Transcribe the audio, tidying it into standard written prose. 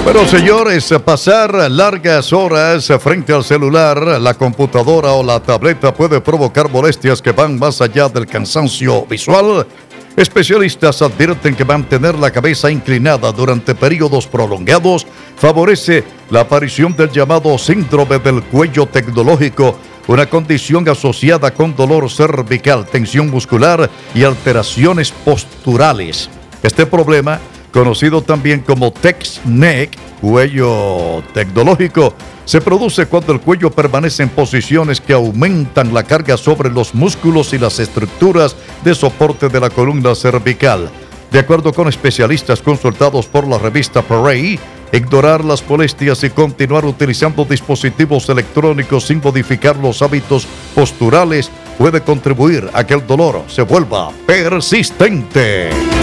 Bueno, señores, pasar largas horas frente al celular, la computadora o la tableta puede provocar molestias que van más allá del cansancio visual. Especialistas advierten que mantener la cabeza inclinada durante periodos prolongados favorece la aparición del llamado síndrome del cuello tecnológico, una condición asociada con dolor cervical, tensión muscular y alteraciones posturales. Este problema, conocido también como tech neck, cuello tecnológico, se produce cuando el cuello permanece en posiciones que aumentan la carga sobre los músculos y las estructuras de soporte de la columna cervical. De acuerdo con especialistas consultados por la revista Parade, ignorar las molestias y continuar utilizando dispositivos electrónicos sin modificar los hábitos posturales puede contribuir a que el dolor se vuelva persistente.